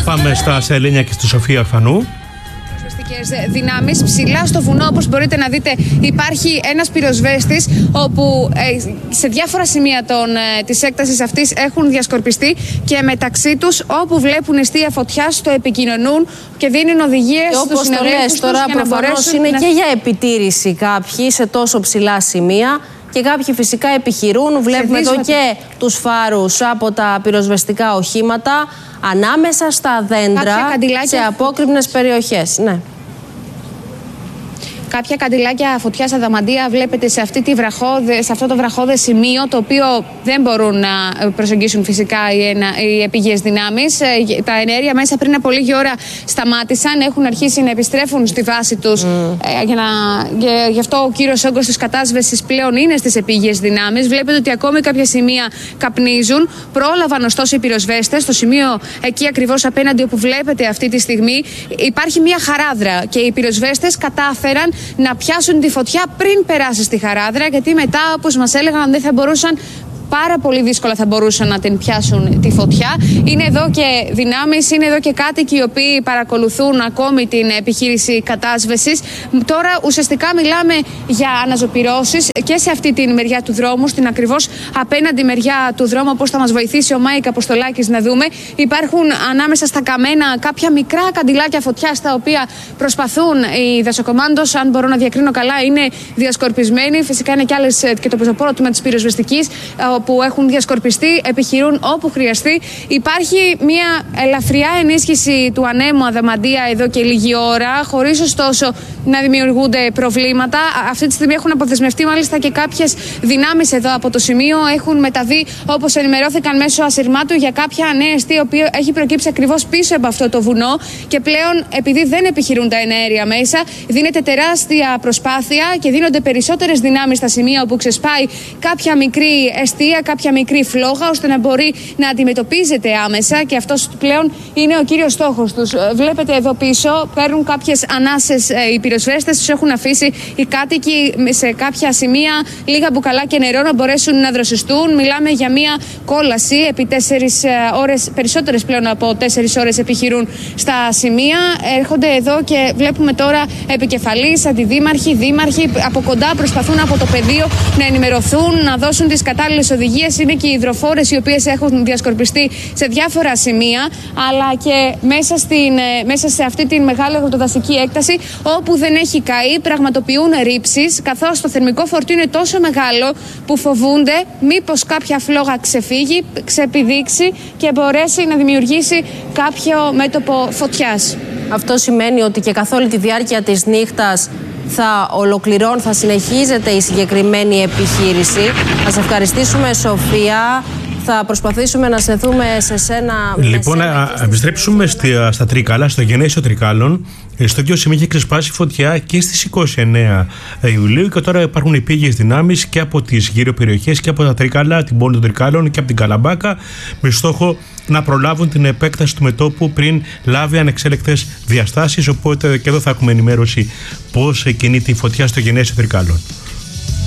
πάμε στα Σελήνια και στη Σοφία Ορφανού. Δυνάμεις ψηλά στο βουνό, όπως μπορείτε να δείτε, υπάρχει ένας πυροσβέστης όπου σε διάφορα σημεία της έκτασης αυτής έχουν διασκορπιστεί και μεταξύ τους όπου βλέπουν εστία φωτιάς το επικοινωνούν και δίνουν οδηγίες στους συναδέλφους τους τώρα για να μπορέσουν είναι και για επιτήρηση κάποιοι σε τόσο ψηλά σημεία. Και κάποιοι φυσικά επιχειρούν, βλέπουμε εδώ και τους φάρους από τα πυροσβεστικά οχήματα ανάμεσα στα δέντρα σε απόκρημνες περιοχές. Ναι. Κάποια καντιλάκια φωτιάς αδαμαντία βλέπετε σε αυτό το βραχώδες σημείο, το οποίο δεν μπορούν να προσεγγίσουν φυσικά οι επίγειες δυνάμεις. Τα εναέρια μέσα πριν από λίγη ώρα σταμάτησαν, έχουν αρχίσει να επιστρέφουν στη βάση τους. Γι' αυτό ο κύριος όγκος της κατάσβεσης πλέον είναι στις επίγειες δυνάμεις. Βλέπετε ότι ακόμη κάποια σημεία καπνίζουν. Πρόλαβαν ωστόσο οι πυροσβέστες. Στο σημείο εκεί ακριβώς απέναντι όπου βλέπετε αυτή τη στιγμή υπάρχει μια χαράδρα και οι πυροσβέστες κατάφεραν να πιάσουν τη φωτιά πριν περάσει στη χαράδρα, γιατί μετά, όπως μας έλεγαν, δεν θα μπορούσαν, πάρα πολύ δύσκολα θα μπορούσαν να την πιάσουν τη φωτιά. Είναι εδώ και δυνάμεις, είναι εδώ και κάτοικοι οι οποίοι παρακολουθούν ακόμη την επιχείρηση κατάσβεσης. Τώρα ουσιαστικά μιλάμε για αναζωπυρώσεις και σε αυτή τη μεριά του δρόμου, στην ακριβώς απέναντι μεριά του δρόμου, όπως θα μας βοηθήσει ο Μάικ Αποστολάκης να δούμε. Υπάρχουν ανάμεσα στα καμένα κάποια μικρά καντιλάκια φωτιάς, τα οποία προσπαθούν οι δασοκομάντος, αν μπορώ να διακρίνω καλά, είναι διασκορπισμένοι. Φυσικά είναι και το πεζοπόρο του με της πυροσβεστικής, που έχουν διασκορπιστεί, επιχειρούν όπου χρειαστεί. Υπάρχει μια ελαφριά ενίσχυση του ανέμου αδαμαντία εδώ και λίγη ώρα, χωρίς ωστόσο να δημιουργούνται προβλήματα. Αυτή τη στιγμή έχουν αποδεσμευτεί μάλιστα και κάποιες δυνάμεις εδώ από το σημείο. Έχουν μεταβεί, όπως ενημερώθηκαν μέσω ασυρμάτου, για κάποια νέα αιστεία, η οποία έχει προκύψει ακριβώς πίσω από αυτό το βουνό. Και πλέον, επειδή δεν επιχειρούν τα εναέρια μέσα, δίνεται τεράστια προσπάθεια και δίνονται περισσότερες δυνάμεις στα σημεία όπου ξεσπάει κάποια μικρή αιστεία, κάποια μικρή φλόγα, ώστε να μπορεί να αντιμετωπίζεται άμεσα, και αυτός πλέον είναι ο κύριος στόχος τους. Βλέπετε εδώ πίσω, παίρνουν κάποιες ανάσες οι πυροσβέστες, τους έχουν αφήσει οι κάτοικοι σε κάποια σημεία λίγα μπουκαλάκια νερό να μπορέσουν να δροσιστούν. Μιλάμε για μια κόλαση επί 4 ώρες, περισσότερες πλέον από 4 ώρες επιχειρούν στα σημεία. Έρχονται εδώ και βλέπουμε τώρα επικεφαλείς, αντιδήμαρχοι, δήμαρχοι από κοντά προσπαθούν από το πεδίο να ενημερωθούν, να δώσουν τις κατάλληλες οδηγίες. Είναι και οι υδροφόρες οι οποίες έχουν διασκορπιστεί σε διάφορα σημεία, αλλά και μέσα σε αυτή τη μεγάλη αγροτοδασική έκταση, όπου δεν έχει καεί, πραγματοποιούν ρήψεις, καθώς το θερμικό φορτίο είναι τόσο μεγάλο που φοβούνται μήπως κάποια φλόγα ξεφύγει, ξεπηδήξει και μπορέσει να δημιουργήσει κάποιο μέτωπο φωτιάς. Αυτό σημαίνει ότι και καθ' όλη τη διάρκεια της νύχτας θα συνεχίζεται η συγκεκριμένη επιχείρηση. Να σε ευχαριστήσουμε, Σοφία. Θα προσπαθήσουμε να συνθούμε σε σένα. Λοιπόν, να επιστρέψουμε στα Τρίκαλα, στο γενέσιο Τρικάλων, στο οποίο σημείο είχε ξεσπάσει φωτιά και στις 29 Ιουλίου, και τώρα υπάρχουν επίγειες δυνάμεις και από τις γύρω περιοχές και από τα Τρίκαλα, την πόλη των Τρικάλων και από την Καλαμπάκα, με στόχο να προλάβουν την επέκταση του μετώπου πριν λάβει ανεξέλεκτες διαστάσεις. Οπότε και εδώ θα έχουμε ενημέρωση πώς κινείται η φωτιά στο γενέσιο Τρικάλων.